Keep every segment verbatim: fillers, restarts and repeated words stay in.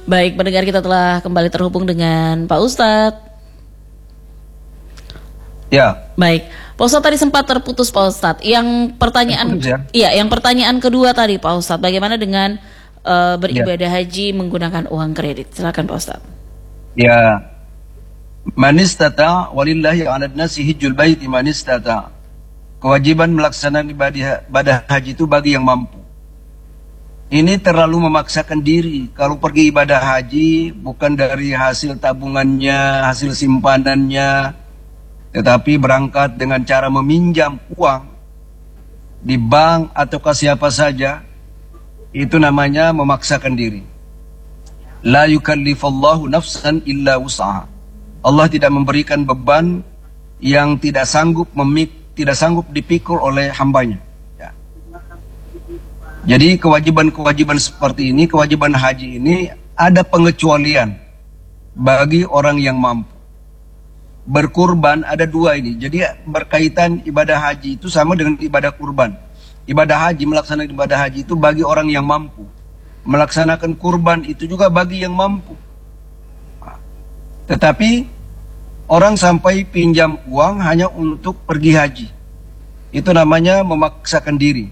Baik, pendengar kita telah kembali terhubung dengan Pak Ustadz. Ya. Baik, Pak Ustadz tadi sempat terputus Pak Ustadz. Yang pertanyaan, Terputus, ya? Iya, yang pertanyaan kedua tadi Pak Ustadz, bagaimana dengan uh, beribadah Ya. haji menggunakan uang kredit? Silakan Pak Ustadz. Ya. Man istata walillahi 'alan nasi hijjul baiti man istata. Kewajiban melaksanakan ibadah, ibadah haji itu bagi yang mampu. Ini terlalu memaksakan diri. Kalau pergi ibadah haji bukan dari hasil tabungannya, hasil simpanannya, tetapi berangkat dengan cara meminjam uang di bank atau ke siapa saja, itu namanya memaksakan diri. La yukallifallahu nafsan illa wus'aha. Allah tidak memberikan beban yang tidak sanggup memik tidak sanggup dipikul oleh hambanya. Ya. Jadi kewajiban-kewajiban seperti ini, kewajiban haji ini ada pengecualian bagi orang yang mampu. Berkurban ada dua ini. Jadi berkaitan ibadah haji itu sama dengan ibadah kurban. Ibadah haji, melaksanakan ibadah haji itu bagi orang yang mampu. Melaksanakan kurban itu juga bagi yang mampu. Tetapi orang sampai pinjam uang hanya untuk pergi haji. Itu namanya memaksakan diri.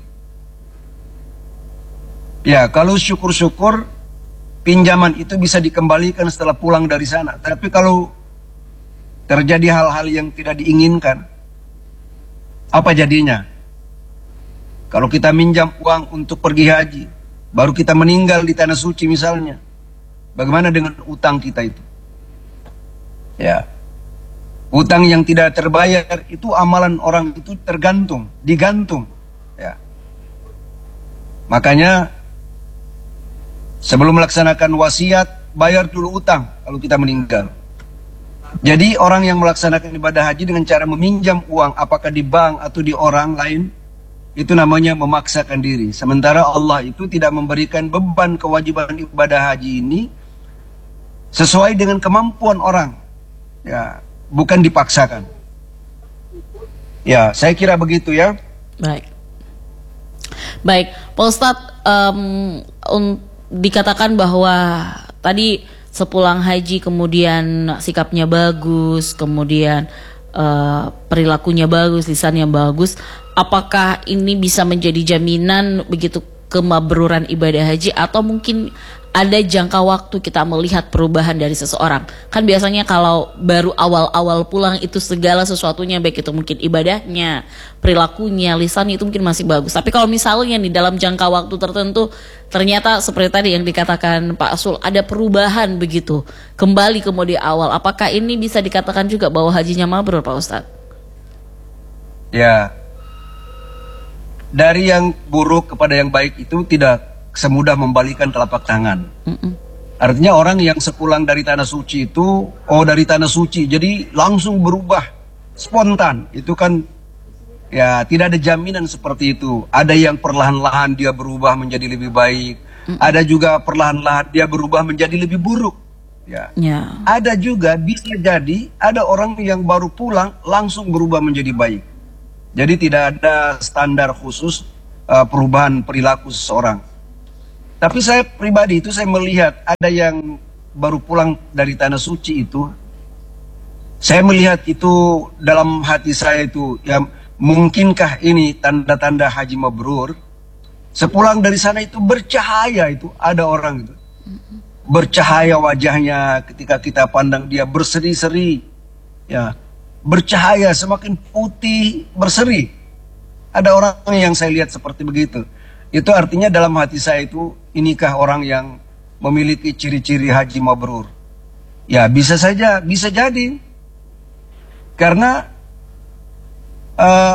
Ya, kalau syukur-syukur pinjaman itu bisa dikembalikan setelah pulang dari sana. Tapi kalau terjadi hal-hal yang tidak diinginkan, apa jadinya? Kalau kita minjam uang untuk pergi haji, baru kita meninggal di tanah suci misalnya, bagaimana dengan utang kita itu? Ya, utang yang tidak terbayar itu amalan orang itu tergantung, digantung. Ya. Makanya sebelum melaksanakan wasiat, bayar dulu utang kalau kita meninggal. Jadi orang yang melaksanakan ibadah haji dengan cara meminjam uang, apakah di bank atau di orang lain, itu namanya memaksakan diri. Sementara Allah itu tidak memberikan beban kewajiban ibadah haji ini sesuai dengan kemampuan orang. Ya, bukan dipaksakan. Ya, saya kira begitu ya. Baik. Baik, Pak Ustadz, um, um, dikatakan bahwa tadi sepulang haji kemudian sikapnya bagus, kemudian uh, perilakunya bagus, lisannya bagus. Apakah ini bisa menjadi jaminan begitu kemabruran ibadah haji, atau mungkin ada jangka waktu kita melihat perubahan dari seseorang? Kan biasanya kalau baru awal-awal pulang itu segala sesuatunya, baik itu mungkin ibadahnya, perilakunya, lisannya itu mungkin masih bagus. Tapi kalau misalnya di dalam jangka waktu tertentu ternyata seperti tadi yang dikatakan Pak Sul, ada perubahan begitu, kembali ke mode awal, apakah ini bisa dikatakan juga bahwa hajinya mabrur, Pak Ustadz? Ya, dari yang buruk kepada yang baik itu tidak semudah membalikan telapak tangan. Mm-mm. Artinya orang yang sepulang dari tanah suci itu, oh dari tanah suci, jadi langsung berubah spontan. Itu kan ya tidak ada jaminan seperti itu. Ada yang perlahan-lahan dia berubah menjadi lebih baik. Mm-mm. Ada juga perlahan-lahan dia berubah menjadi lebih buruk. Ya. Yeah. Ada juga bisa jadi ada orang yang baru pulang langsung berubah menjadi baik. Jadi tidak ada standar khusus uh, perubahan perilaku seseorang. Tapi saya pribadi itu saya melihat ada yang baru pulang dari tanah suci itu, saya melihat itu dalam hati saya itu, ya mungkinkah ini tanda-tanda haji mabrur? Sepulang dari sana itu bercahaya, itu ada orang itu bercahaya wajahnya ketika kita pandang dia, berseri-seri, ya bercahaya, semakin putih, berseri. Ada orang yang saya lihat seperti begitu. Itu artinya dalam hati saya itu, inikah orang yang memiliki ciri-ciri haji mabrur? Ya bisa saja, bisa jadi. Karena uh,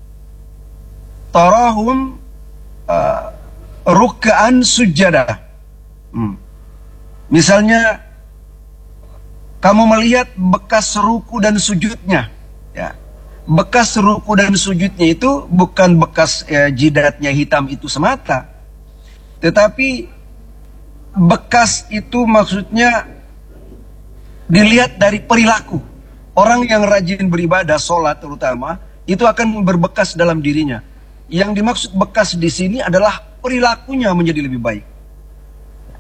tarahum uh, ruk'an sujada. Hmm. Misalnya kamu melihat bekas ruku dan sujudnya, ya. Bekas ruku dan sujudnya itu bukan bekas ya, jidatnya hitam itu semata, tetapi bekas itu maksudnya dilihat dari perilaku. Orang yang rajin beribadah, sholat terutama, itu akan berbekas dalam dirinya. Yang dimaksud bekas di sini adalah perilakunya menjadi lebih baik.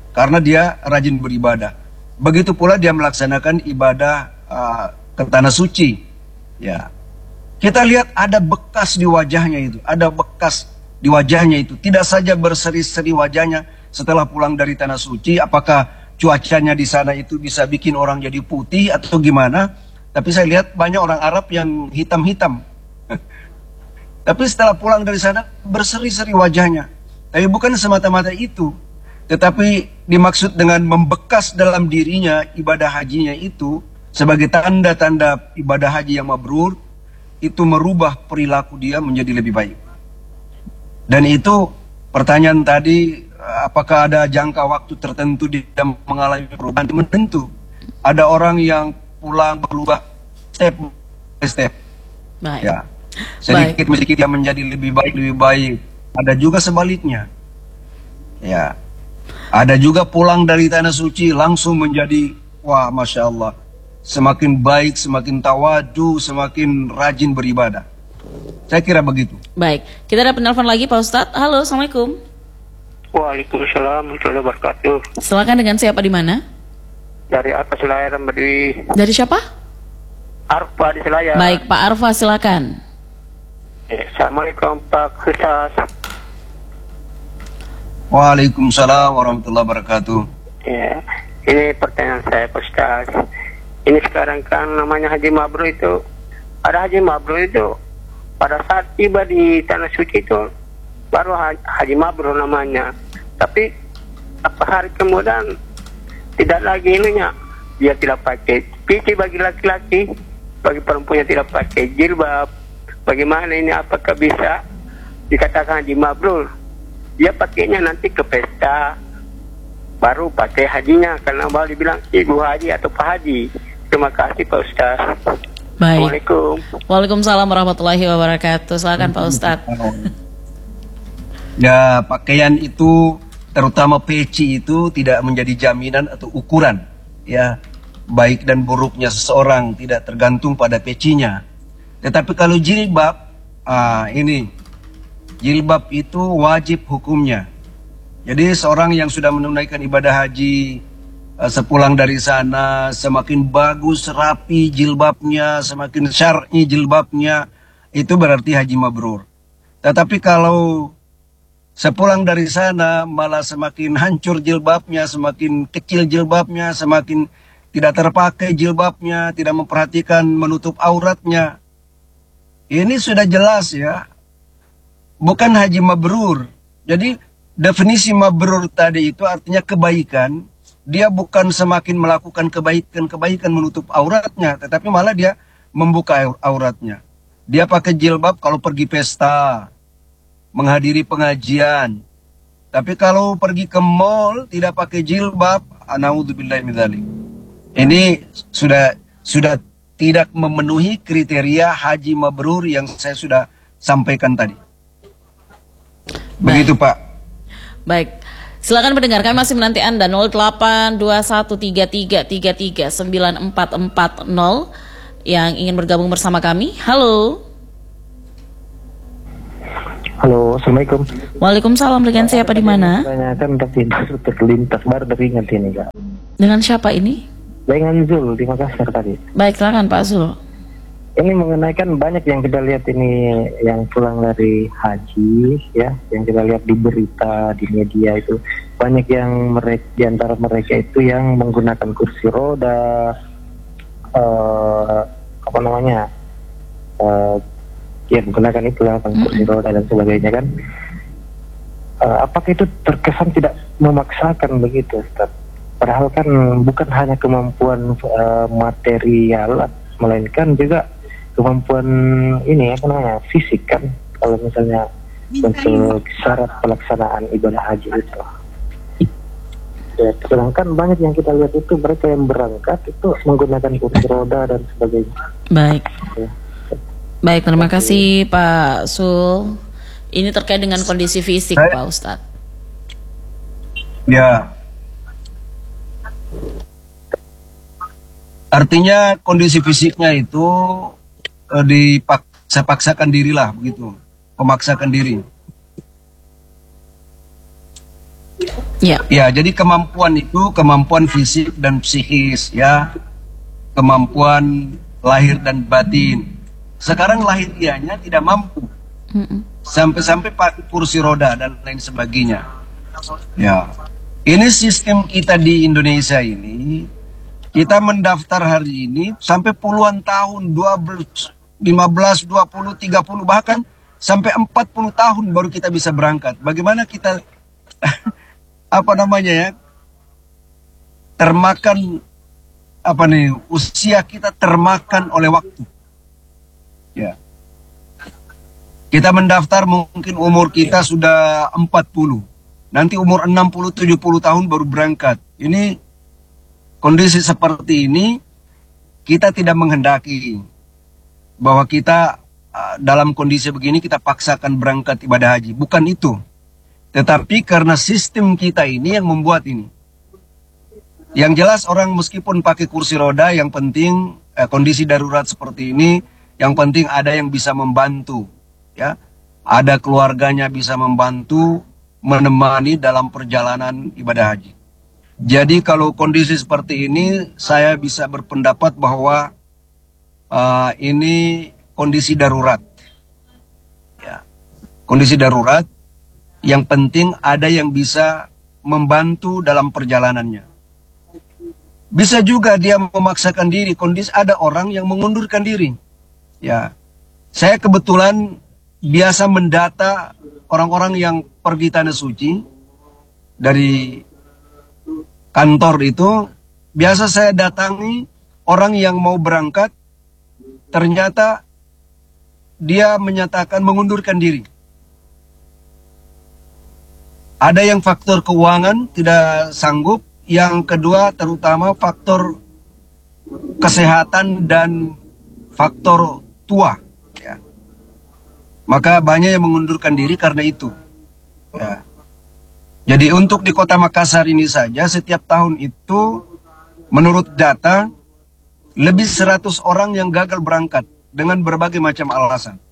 karena dia rajin beribadah. Begitu pula dia melaksanakan ibadah uh, ke tanah suci. Ya, kita lihat ada bekas di wajahnya itu, ada bekas di wajahnya itu. Tidak saja berseri-seri wajahnya setelah pulang dari tanah suci, apakah cuacanya di sana itu bisa bikin orang jadi putih atau gimana? Tapi saya lihat banyak orang Arab yang hitam-hitam. Tapi setelah pulang dari sana berseri-seri wajahnya. Tapi bukan semata-mata itu, tetapi dimaksud dengan membekas dalam dirinya ibadah hajinya itu sebagai tanda-tanda ibadah haji yang mabrur, itu merubah perilaku dia menjadi lebih baik. Dan itu pertanyaan tadi, apakah ada jangka waktu tertentu dia mengalami perubahan? Tentu. Ada orang yang pulang berubah step by step. Baik. Ya. Sedikit demi sedikit dia menjadi lebih baik, lebih baik. Ada juga sebaliknya. Ya. Ada juga pulang dari tanah suci langsung menjadi, wah, Masya Allah, semakin baik, semakin tawadu, semakin rajin beribadah. Saya kira begitu. Baik, kita ada penelpon lagi Pak Ustadz. Halo, Assalamualaikum. Waalaikumsalam warahmatullahi wabarakatuh. Silakan, dengan siapa di mana? Dari Arfa Selayar, Mbak Dwi. Dari siapa? Arfa di Selayar. Baik, Pak Arfa, silakan. Eh, Assalamualaikum Pak Ustaz. Waalaikumsalam warahmatullahi wabarakatuh. Ya, ini pertanyaan saya Pak Ustaz. Ini sekarang kan namanya Haji Mabrur itu, ada Haji Mabrur itu pada saat tiba di tanah suci itu baru Haji Mabrur namanya. Tapi apa hari kemudian tidak lagi ininya, dia tidak pakai peci bagi laki-laki, bagi perempuannya tidak pakai jilbab. Bagaimana ini, apakah bisa dikatakan Haji Mabrur? Dia pakainya nanti ke pesta, baru pakai hajinya, karena baru dibilang Ibu Haji atau Pak Haji. Terima kasih Pak Ustaz. Baik. Assalamualaikum. Waalaikumsalam warahmatullahi wabarakatuh. Silakan Pak Ustadz. Ya, pakaian itu, terutama peci itu tidak menjadi jaminan atau ukuran. Ya, baik dan buruknya seseorang tidak tergantung pada pecinya. Tetapi kalau jilbab, ah, ini jilbab itu wajib hukumnya. Jadi seorang yang sudah menunaikan ibadah haji, uh, sepulang dari sana, semakin bagus, rapi jilbabnya, semakin syar'i jilbabnya, itu berarti haji mabrur. Tetapi kalau sepulang dari sana malah semakin hancur jilbabnya, semakin kecil jilbabnya, semakin tidak terpakai jilbabnya, tidak memperhatikan menutup auratnya, ini sudah jelas ya, bukan haji mabrur. Jadi definisi mabrur tadi itu artinya kebaikan. Dia bukan semakin melakukan kebaikan-kebaikan menutup auratnya, tetapi malah dia membuka auratnya. Dia pakai jilbab kalau pergi pesta, menghadiri pengajian. Tapi kalau pergi ke mall tidak pakai jilbab, a'udzubillahi min dzalik. Ini sudah sudah tidak memenuhi kriteria haji mabrur yang saya sudah sampaikan tadi. Begitu Pak. Baik, silakan pendengar, kami masih menanti Anda. Nol delapan dua satu tiga tiga tiga tiga sembilan empat empat nol yang ingin bergabung bersama kami. Halo. Halo, Assalamualaikum. Waalaikumsalam, dengan siapa di mana? Tanyakan tapi baru terlintas, baru teringat ini Kak. Dengan siapa ini? Dengan Zul di Makassar tadi. Baik, silakan Pak Zul. Ini mengenai kan banyak yang kita lihat ini yang pulang dari haji ya, yang kita lihat di berita di media itu banyak yang mereka, di antara mereka itu yang menggunakan kursi roda, uh, apa namanya, uh, ya menggunakan itulah kursi roda dan sebagainya kan. Uh, apakah itu terkesan tidak memaksakan begitu, Ustaz? Padahal kan bukan hanya kemampuan uh, material, melainkan juga kemampuan ini apa namanya fisik kan. Kalau misalnya untuk syarat pelaksanaan ibadah haji itu. Ya, sedangkan banyak yang kita lihat itu mereka yang berangkat itu menggunakan kursi roda dan sebagainya. Baik. Ya. Baik, terima kasih Pak Sul. Ini terkait dengan kondisi fisik Saya, Pak Ustadz. Ya. Artinya kondisi fisiknya itu eh, dipaksa-paksakan dirilah begitu, memaksakan diri. Ya. Ya, jadi kemampuan itu kemampuan fisik dan psikis, ya, kemampuan lahir dan batin. Sekarang lahiriahnya tidak mampu, sampai-sampai pakai kursi roda dan lain sebagainya. Ya, ini sistem kita di Indonesia ini. Kita mendaftar hari ini sampai puluhan tahun, dua belas, lima belas, dua puluh, tiga puluh, bahkan sampai empat puluh tahun baru kita bisa berangkat. Bagaimana kita apa namanya ya, termakan apa nih, usia kita termakan oleh waktu. Ya, kita mendaftar mungkin umur kita sudah empat puluh, nanti umur enam puluh, tujuh puluh tahun baru berangkat. Ini kondisi seperti ini kita tidak menghendaki bahwa kita uh, dalam kondisi begini kita paksakan berangkat ibadah haji, bukan itu. Tetapi karena sistem kita ini yang membuat ini. Yang jelas orang meskipun pakai kursi roda, yang penting eh, kondisi darurat seperti ini, yang penting ada yang bisa membantu, ya. Ada keluarganya bisa membantu, menemani dalam perjalanan ibadah haji. Jadi kalau kondisi seperti ini, saya bisa berpendapat bahwa uh, ini kondisi darurat, ya. Kondisi darurat. Yang penting ada yang bisa membantu dalam perjalanannya. Bisa juga dia memaksakan diri, kondisi ada orang yang mengundurkan diri. Ya, saya kebetulan biasa mendata orang-orang yang pergi tanah suci dari kantor itu. Biasa saya datangi orang yang mau berangkat, ternyata dia menyatakan mengundurkan diri. Ada yang faktor keuangan tidak sanggup, yang kedua terutama faktor kesehatan dan faktor tua. Ya. Maka banyak yang mengundurkan diri karena itu. Ya. Jadi untuk di kota Makassar ini saja setiap tahun itu menurut data lebih seratus orang yang gagal berangkat dengan berbagai macam alasan.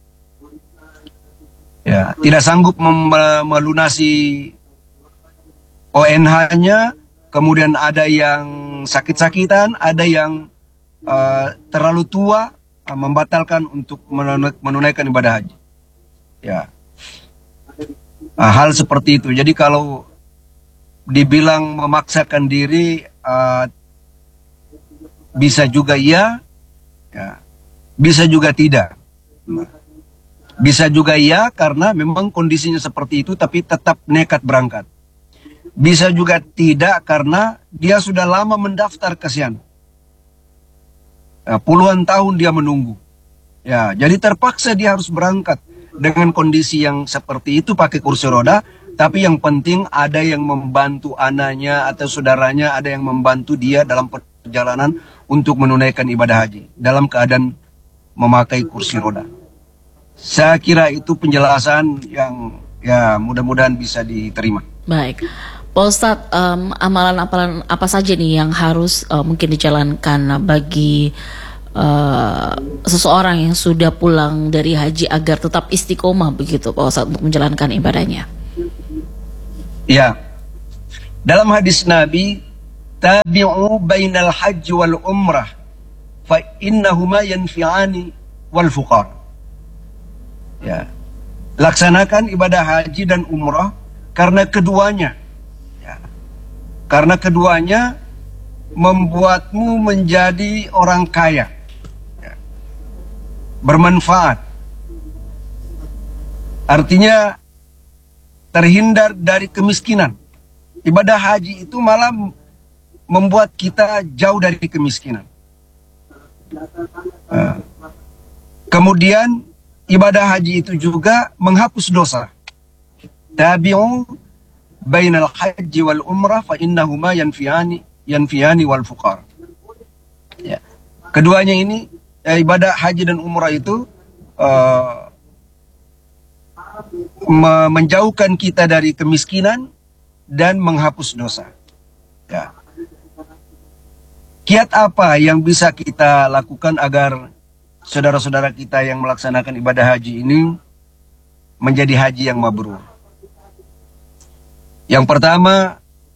Ya, tidak sanggup melunasi O N H-nya, kemudian ada yang sakit-sakitan, ada yang uh, terlalu tua, uh, membatalkan untuk menunaikan ibadah haji. Ya, uh, hal seperti itu. Jadi kalau dibilang memaksakan diri, uh, bisa juga iya, ya, bisa juga tidak. Bisa juga iya karena memang kondisinya seperti itu, tapi tetap nekat berangkat. Bisa juga tidak karena dia sudah lama mendaftar, kasihan. Ya, puluhan tahun dia menunggu. Ya, jadi terpaksa dia harus berangkat dengan kondisi yang seperti itu pakai kursi roda. Tapi yang penting ada yang membantu anaknya atau saudaranya, ada yang membantu dia dalam perjalanan untuk menunaikan ibadah haji dalam keadaan memakai kursi roda. Saya kira itu penjelasan yang ya mudah-mudahan bisa diterima. Baik. Pak Ustadz, um, amalan-amalan apa saja nih yang harus uh, mungkin dijalankan bagi uh, seseorang yang sudah pulang dari haji agar tetap istiqomah begitu Pak Ustadz untuk menjalankan ibadahnya? Ya, dalam hadis Nabi, tabi'u bainal haji wal umrah, fa innahuma yanfi'ani wal fuqar. Ya, laksanakan ibadah haji dan umrah karena keduanya. Karena keduanya membuatmu menjadi orang kaya, ya, bermanfaat. Artinya terhindar dari kemiskinan. Ibadah haji itu malah membuat kita jauh dari kemiskinan. Nah, kemudian ibadah haji itu juga menghapus dosa. Tabi'u bainal haji wal umrah fa innahuma yanfi'ani yanfi'ani wal fuqar. Ya. Keduanya ini ya, ibadah haji dan umrah itu uh, me menjauhkan kita dari kemiskinan dan menghapus dosa. Ya. Kiat apa yang bisa kita lakukan agar saudara-saudara kita yang melaksanakan ibadah haji ini menjadi haji yang mabrur? Yang pertama,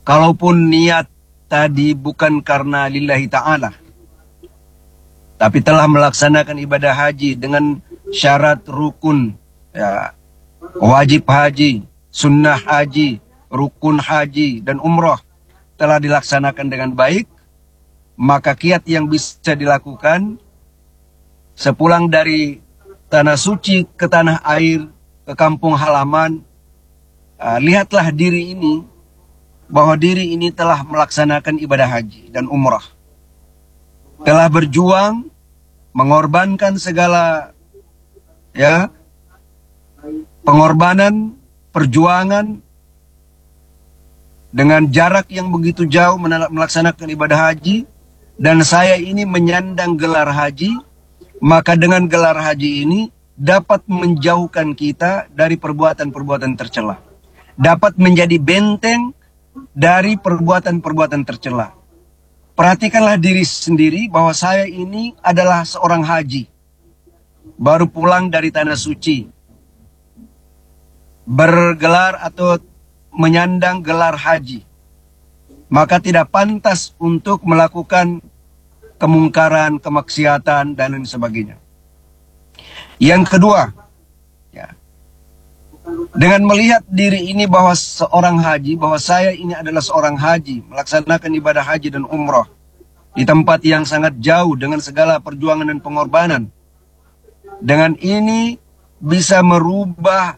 kalaupun niat tadi bukan karena lillahi ta'ala, tapi telah melaksanakan ibadah haji dengan syarat rukun, ya, wajib haji, sunnah haji, rukun haji, dan umroh telah dilaksanakan dengan baik, maka kiat yang bisa dilakukan sepulang dari tanah suci ke tanah air, ke kampung halaman, uh, lihatlah diri ini, bahwa diri ini telah melaksanakan ibadah haji dan umrah, telah berjuang, mengorbankan segala, ya, pengorbanan, perjuangan, dengan jarak yang begitu jauh melaksanakan ibadah haji, dan saya ini menyandang gelar haji, maka dengan gelar haji ini dapat menjauhkan kita dari perbuatan-perbuatan tercela, dapat menjadi benteng dari perbuatan-perbuatan tercela. Perhatikanlah diri sendiri bahwa saya ini adalah seorang haji, baru pulang dari tanah suci, bergelar atau menyandang gelar haji, maka tidak pantas untuk melakukan kemungkaran, kemaksiatan, dan lain sebagainya. Yang kedua, ya, dengan melihat diri ini bahwa seorang haji, bahwa saya ini adalah seorang haji, melaksanakan ibadah haji dan umroh di tempat yang sangat jauh dengan segala perjuangan dan pengorbanan. Dengan ini bisa merubah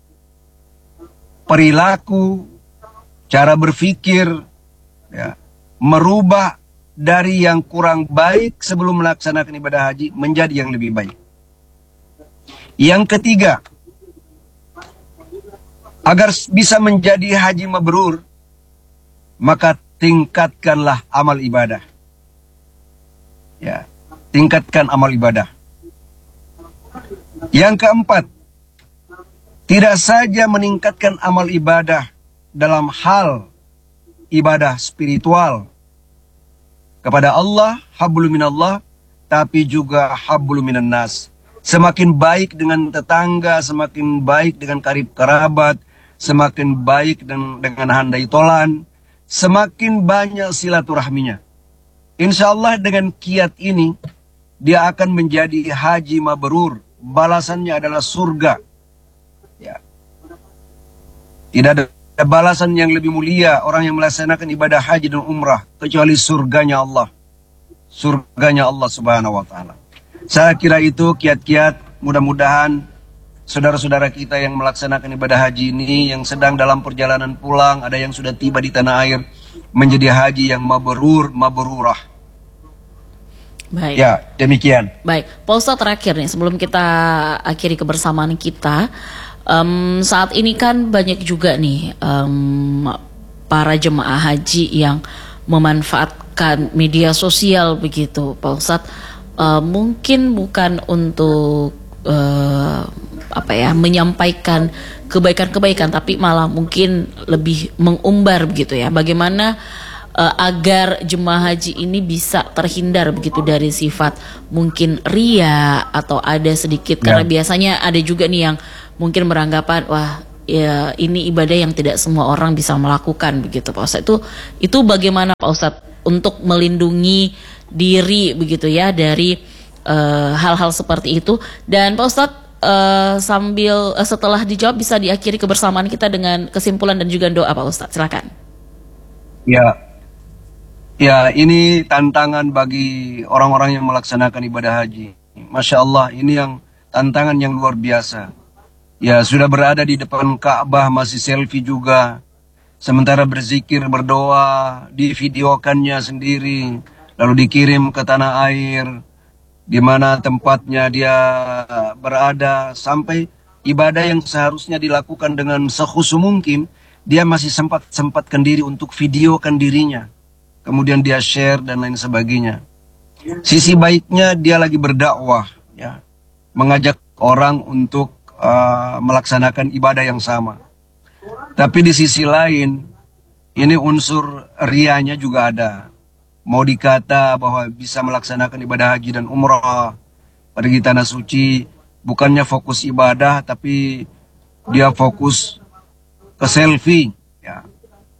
perilaku, cara berpikir, ya, merubah dari yang kurang baik sebelum melaksanakan ibadah haji menjadi yang lebih baik. Yang ketiga, agar bisa menjadi haji mabrur, maka tingkatkanlah amal ibadah. Ya, tingkatkan amal ibadah. Yang keempat, tidak saja meningkatkan amal ibadah dalam hal ibadah spiritual kepada Allah, hablum minallah, tapi juga hablum minan nas. Semakin baik dengan tetangga, semakin baik dengan karib kerabat, semakin baik dengan, dengan handai tolan, semakin banyak silaturahminya. Insya Allah dengan kiat ini, dia akan menjadi haji mabrur. Balasannya adalah surga. Ya. Tidak ada balasan yang lebih mulia orang yang melaksanakan ibadah haji dan umrah kecuali surganya Allah. Surganya Allah Subhanahu wa taala. Saya kira itu kiat-kiat, mudah-mudahan saudara-saudara kita yang melaksanakan ibadah haji ini, yang sedang dalam perjalanan pulang, ada yang sudah tiba di tanah air, menjadi haji yang mabrur, mabrurah. Baik. Ya, demikian. Baik, Pak Ustadz, terakhir nih sebelum kita akhiri kebersamaan kita, um, saat ini kan banyak juga nih um, para jemaah haji yang memanfaatkan media sosial begitu, Pak Ustadz. Uh, mungkin bukan untuk uh, apa ya menyampaikan kebaikan-kebaikan, tapi malah mungkin lebih mengumbar begitu ya. Bagaimana uh, agar jemaah haji ini bisa terhindar begitu dari sifat mungkin ria atau ada sedikit, ya. Karena biasanya ada juga nih yang mungkin beranggapan wah ya ini ibadah yang tidak semua orang bisa melakukan begitu, Pak Ustadz. Itu itu bagaimana Pak Ustadz untuk melindungi diri begitu ya dari uh, hal-hal seperti itu. Dan Pak Ustadz uh, sambil uh, setelah dijawab bisa diakhiri kebersamaan kita dengan kesimpulan dan juga doa, Pak Ustadz, silakan. Ya, ya ini tantangan bagi orang-orang yang melaksanakan ibadah haji. Masya Allah, ini yang tantangan yang luar biasa. Ya, sudah berada di depan Ka'bah masih selfie juga, sementara berzikir, berdoa, divideokannya sendiri, lalu dikirim ke tanah air, di mana tempatnya dia berada, sampai ibadah yang seharusnya dilakukan dengan sekhusu mungkin, dia masih sempat sempatkan diri untuk videokan dirinya, kemudian dia share dan lain sebagainya. Sisi baiknya dia lagi berdakwah, ya, mengajak orang untuk uh, melaksanakan ibadah yang sama. Tapi di sisi lain, ini unsur rianya juga ada. Mau dikata bahwa bisa melaksanakan ibadah haji dan umrah, pergi tanah suci, bukannya fokus ibadah, tapi dia fokus ke selfie. Ya.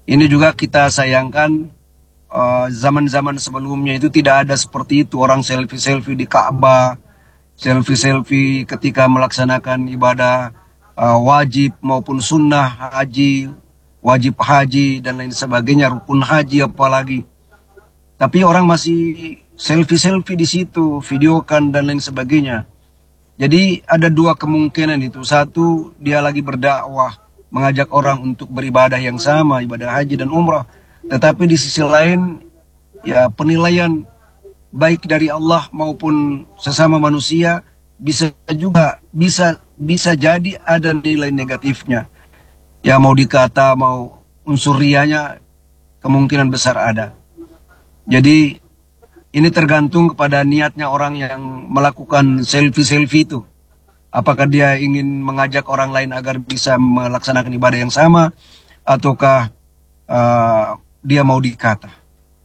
Ini juga kita sayangkan uh, zaman-zaman sebelumnya itu tidak ada seperti itu, orang selfie-selfie di Ka'bah, selfie-selfie ketika melaksanakan ibadah uh, wajib maupun sunnah haji, wajib haji dan lain sebagainya, rukun haji apalagi. Tapi orang masih selfie-selfie di situ, videokan dan lain sebagainya. Jadi ada dua kemungkinan itu. Satu, dia lagi berdakwah, mengajak orang untuk beribadah yang sama, ibadah haji dan umrah. Tetapi di sisi lain, ya penilaian baik dari Allah maupun sesama manusia bisa juga bisa bisa jadi ada nilai negatifnya. Ya mau dikata mau unsur rianya kemungkinan besar ada. Jadi ini tergantung kepada niatnya orang yang melakukan selfie-selfie itu. Apakah dia ingin mengajak orang lain agar bisa melaksanakan ibadah yang sama, ataukah uh, dia mau dikata.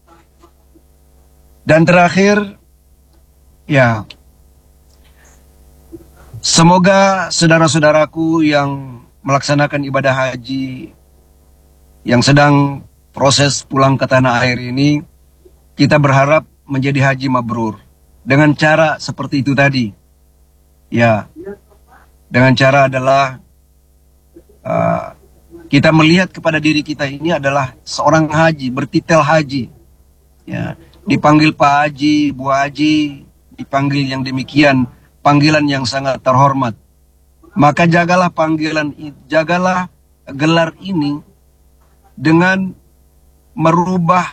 Dan terakhir, ya, semoga saudara-saudaraku yang melaksanakan ibadah haji, yang sedang proses pulang ke tanah air ini, kita berharap menjadi haji mabrur dengan cara seperti itu tadi. Ya, dengan cara adalah uh, kita melihat kepada diri kita ini adalah seorang haji, bertitel haji. Ya, dipanggil Pak Haji, Bu Haji, dipanggil yang demikian, panggilan yang sangat terhormat. Maka jagalah panggilan, jagalah gelar ini dengan merubah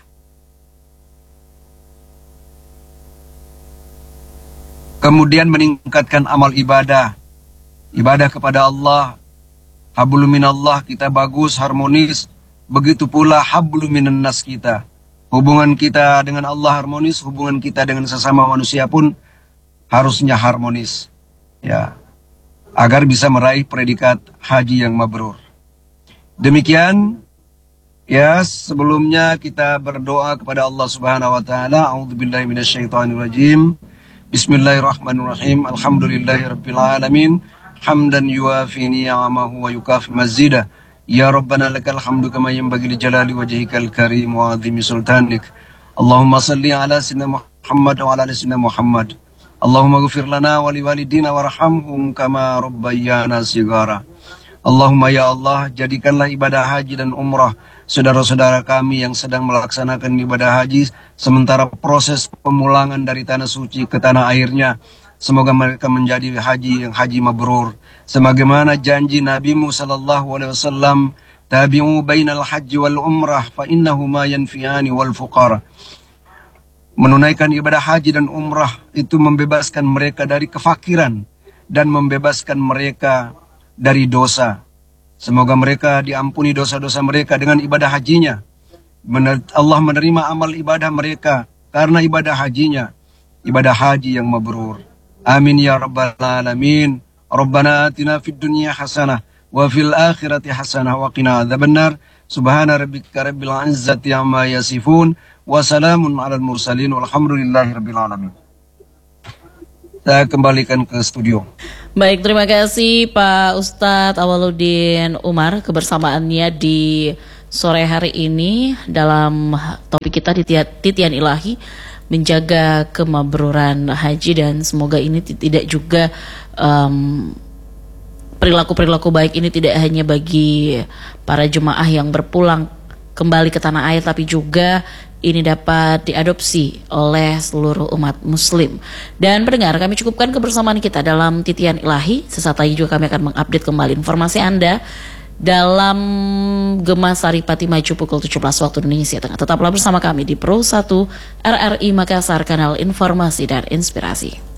kemudian meningkatkan amal ibadah. Ibadah kepada Allah. Hablum minallah kita bagus, harmonis. Begitu pula hablum minan nas kita. Hubungan kita dengan Allah harmonis. Hubungan kita dengan sesama manusia pun harusnya harmonis. Ya, agar bisa meraih predikat haji yang mabrur. Demikian. Ya, sebelumnya kita berdoa kepada Allah Subhanahu wa taala. A'udzubillahi minasyaitonirrajim. Bismillahirrahmanirrahim. Alhamdulillahirabbil alamin. Hamdan yuafi ni'amahu wa yukafi mazida. Ya Rabbana lakal hamdu kama yanbaghi li jalali wajhikal karim wa 'azimi sultanik. Allahumma salli ala sayyidina Muhammad wa ala ali sayyidina Muhammad. Allahumma ighfir lana wa liwalidina warhamhum kama rabbayana shighara. Allahumma ya Allah, jadikanlah ibadah haji dan umrah saudara-saudara kami yang sedang melaksanakan ibadah haji sementara proses pemulangan dari tanah suci ke tanah airnya. Semoga mereka menjadi haji yang haji mabrur. Sebagaimana janji Nabi-Mu sallallahu alaihi wasallam, tabi'u bainal haji wal umrah fa innahuma yanfi'ani wal fuqara. Menunaikan ibadah haji dan umrah itu membebaskan mereka dari kefakiran dan membebaskan mereka dari dosa. Semoga mereka diampuni dosa-dosa mereka dengan ibadah hajinya. Allah menerima amal ibadah mereka karena ibadah hajinya. Ibadah haji yang mabrur. Amin ya rabbal alamin. Rabbana atina fid dunya hasanah wa fil akhirati hasanah wa qina adzabannar. Subhana rabbika rabbil izzati amma yasifun wa salamun alal mursalin walhamdulillahi rabbil alamin. Saya kembalikan ke studio. Baik, terima kasih Pak Ustadz Awaludin Umar kebersamaannya di sore hari ini dalam topik kita di Titian Ilahi, menjaga kemabruran haji, dan semoga ini tidak juga um, perilaku-perilaku baik ini tidak hanya bagi para jemaah yang berpulang kembali ke tanah air, tapi juga ini dapat diadopsi oleh seluruh umat muslim. Dan pendengar, kami cukupkan kebersamaan kita dalam Titian Ilahi. Sesaat lagi juga kami akan mengupdate kembali informasi Anda dalam Gema Saripati Maju pukul tujuh belas waktu Indonesia Tengah. Tetaplah bersama kami di Pro satu R R I Makassar, kanal informasi dan inspirasi.